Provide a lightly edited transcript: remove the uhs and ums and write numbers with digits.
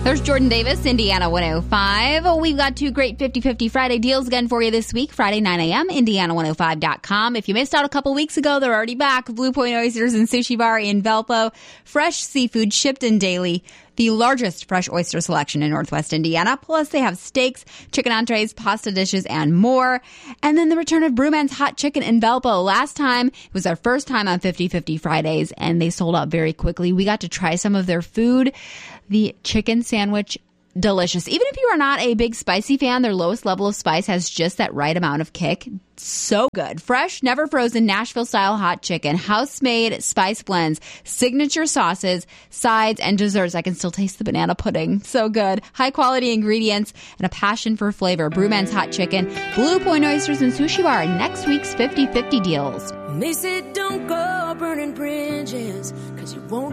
There's Jordan Davis, Indiana 105. We've got two great 50-50 Friday deals again for you this week. Friday, 9 a.m., Indiana105.com. If you missed out a couple weeks ago, they're already back. Blue Point Oysters and Sushi Bar in Valpo. Fresh seafood shipped in daily. The largest fresh oyster selection in Northwest Indiana. Plus, they have steaks, chicken entrees, pasta dishes, and more. And then the return of Brewman's Hot Chicken in Valpo. Last time, it was our first time on 50-50 Fridays, and they sold out very quickly. We got to try some of their food. The chicken sandwich, delicious. Even if you are not a big spicy fan, their lowest level of spice has just that right amount of kick. So good. Fresh, never frozen, Nashville-style hot chicken, house-made spice blends, signature sauces, sides, and desserts. I can still taste the banana pudding. So good. High-quality ingredients and a passion for flavor. Brewman's Hot Chicken, Blue Point Oysters, and Sushi Bar. Next week's 50-50 deals. They said don't go burning bridges, 'cause you won't